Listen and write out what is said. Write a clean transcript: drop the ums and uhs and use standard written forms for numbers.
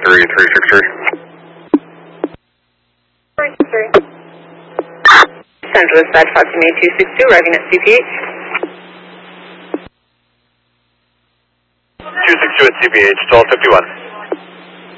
363. 363. San Luis Badge Fatima 262, arriving at CPH. 262 at CPH, 1251.